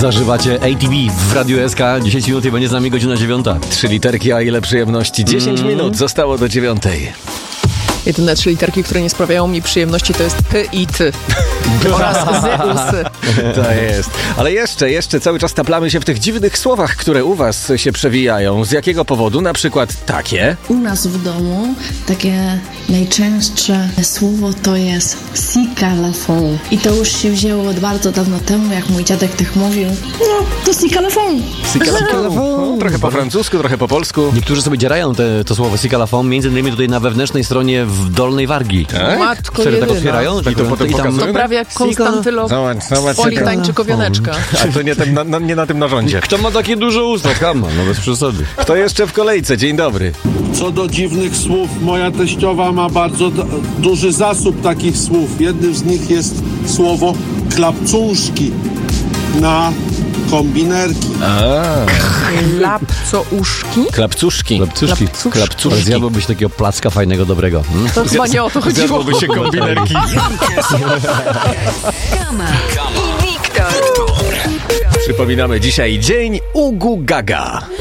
Zażywacie ATV w Radiu SK. 10 minut i będzie z nami godzina 9. 3 literki, a ile przyjemności. 10 minut zostało do 9. Jedyne 3 literki, które nie sprawiają mi przyjemności, to jest P i T. Oraz Zeusy. To jest. Ale jeszcze cały czas taplamy się w tych dziwnych słowach, które u was się przewijają. Z jakiego powodu? Na przykład takie. U nas w domu takie najczęstsze słowo to jest sikalafon. I to już się wzięło od bardzo dawno temu, jak mój dziadek tak mówił. No, to sikalafon. No, trochę po francusku, trochę po polsku. Niektórzy sobie dzierają to słowo sikalafon, między innymi tutaj na wewnętrznej stronie w Dolnej Wargi. Tak? Matko Serio tak jedyna. otwierają? I to potem pokazują? To prawie jak Konstantylo Zobacz, Politańczykowianeczka. A to nie na tym narządzie. Kto ma takie duże usta? Kama, no bez przesady. Kto jeszcze w kolejce? Dzień dobry. Co do dziwnych słów, moja teściowa ma bardzo duży zasób takich słów. Jednym z nich jest słowo klapcuszki na kombinerki. Klapcouszki? Klapcuszki. Klapcuszki. Ale zjadłbyś takiego placka fajnego, dobrego. To chyba nie o to chodziło. Zjadłoby się kombinerki. Kama i Wiktor. Przypominamy dzisiaj Dzień Ugu Gaga.